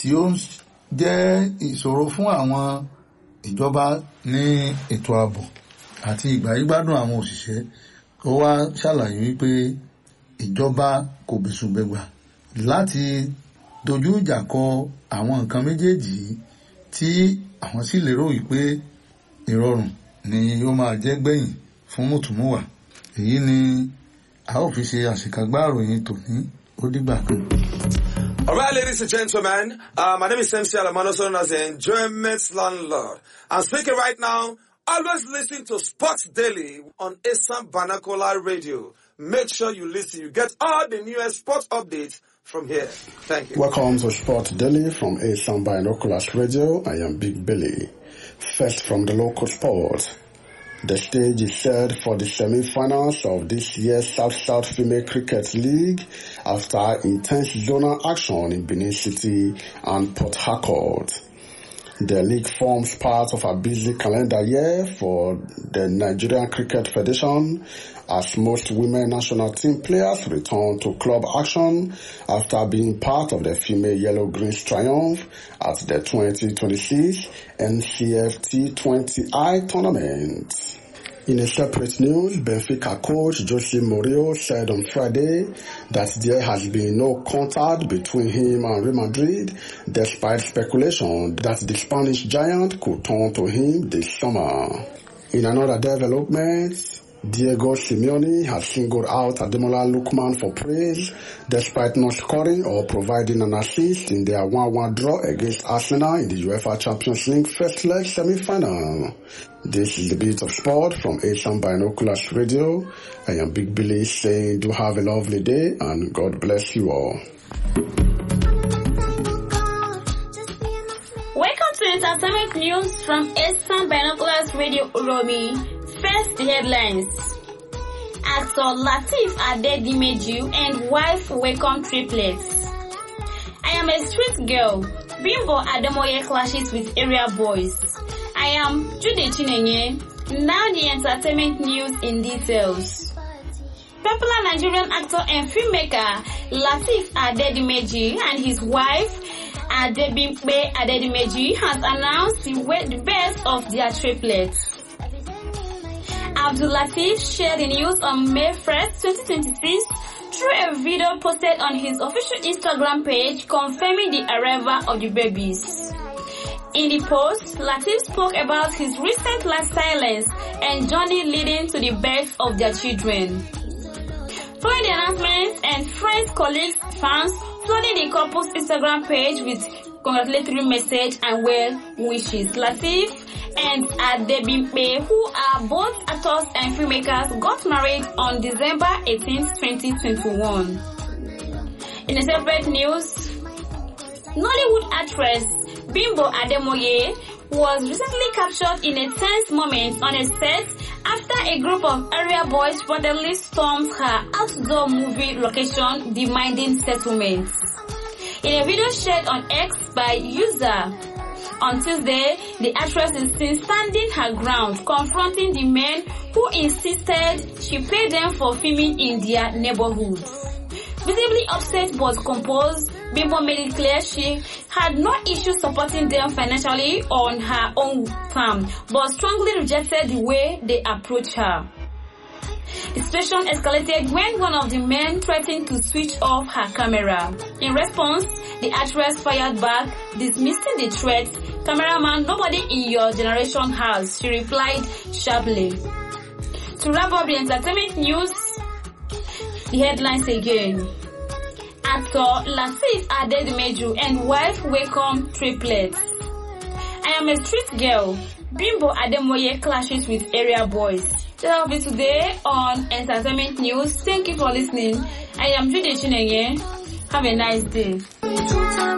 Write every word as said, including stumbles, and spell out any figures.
tí ó jẹ́ ìṣòro fún àwọn ìjọba ní ètò ààbò àti ìgbáyégbádùn àwọn òṣìṣẹ́. Ó wá ṣàlàyé wípé ìjọba kò bẹ̀sùbẹ̀gbà láti dojú ìjà kọ àwọn nǹkan méjèèjì tí àwọn sì lérò wípé ìrọ̀rùn ni ó máa jẹ́ gbẹ̀yìn fún mùtúmùwà. Èyí ni a ó fi ṣe àṣekágbá ìròyìn tòní. Ó dìgbà kan. All right, ladies and gentlemen, uh, my name is M C Alamano, known as the Enjoyment Landlord. I'm speaking right now. Always listen to Sports Daily on Esan Banakola Radio. Make sure you listen. You get all the newest sports updates from here. Thank you. Welcome to Sports Daily from Esan Banakola Radio. I am Big Billy. First from the local sports. The stage is set for the semi-finals of this year's South-South Female Cricket League after intense zonal action in Benin City and Port Harcourt. The league forms part of a busy calendar year for the Nigerian Cricket Federation as most women national team players return to club action after being part of the female Yellow Greens triumph at the twenty twenty-six N C F T twenty I tournament. In a separate news, Benfica coach Jose Mourinho said on Friday that there has been no contact between him and Real Madrid, despite speculation that the Spanish giant could turn to him this summer. In another development, Diego Simeone has singled out Ademola Lookman for praise, despite not scoring or providing an assist in their one one draw against Arsenal in the UEFA Champions League first leg semi-final. This is the Beat of Sport from Asian Binoculars Radio. I am Big Billy saying do have a lovely day and God bless you all. Welcome to Entertainment News from Asian Binoculars Radio Uromi. First, the headlines. Actor Lateef Adedimeju and wife welcome triplets. I am a street girl. Bimbo Ademoye clashes with area boys. I am Jude Chinenye. Now the entertainment news in details. Popular Nigerian actor and filmmaker Lateef Adedimeju and his wife Adebimpe Adedimeju has announced the birth of their triplets. Abdul Lateef shared the news on May first, twenty twenty-six through a video posted on his official Instagram page confirming the arrival of the babies. In the post, Lateef spoke about his recent lifestyle and journey leading to the birth of their children. Following the announcement and friends, colleagues, fans flooded the couple's Instagram page with congratulatory message and well wishes. Lateef and Adebimpe, who are both actors and filmmakers, got married on December eighteenth, twenty twenty-one. In a separate news, Nollywood actress Bimbo Ademoye was recently captured in a tense moment on a set after a group of area boys reportedly stormed her outdoor movie location demanding settlement. In a video shared on X by user on Tuesday, the actress is seen standing her ground, confronting the men who insisted she pay them for filming in their neighborhood. Visibly upset but composed, Bimbo made it clear she had no issue supporting them financially on her own terms, but strongly rejected the way they approached her. The situation escalated when one of the men threatened to switch off her camera. In response, the actress fired back, dismissing the threat. "Cameraman, nobody in your generation has," she replied sharply. To wrap up the entertainment news, the headlines again. Actor Lateef Adedimeju and wife welcome triplets. I am a street girl. Bimbo Ademoye clashes with area boys. That will be today on Entertainment News. Thank you for listening. I am Jude Chinenye. Have a nice day.